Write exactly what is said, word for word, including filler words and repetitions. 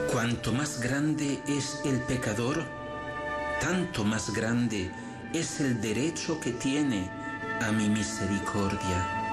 Cuanto más grande es el pecador, tanto más grande es el derecho que tiene a mi misericordia.